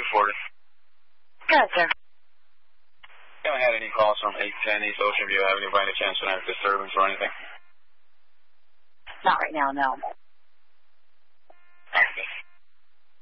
reported. Good, sir. Haven't had any calls from 810 East Ocean View Avenue by any chance tonight, disturbance or anything? Not right now, no.